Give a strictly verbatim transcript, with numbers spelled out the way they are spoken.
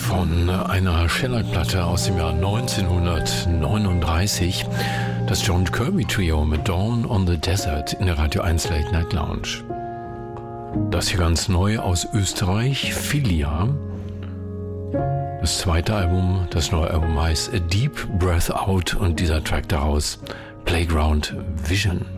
von einer Shellac-Platte aus dem Jahr neunzehnhundertneununddreißig. Das John Kirby Trio mit Dawn on the Desert in der Radio eins Late Night Lounge. Das hier ganz neu aus Österreich, Filia. Das zweite Album, das neue Album heißt A Deep Breath Out und dieser Track daraus, Playground Vision.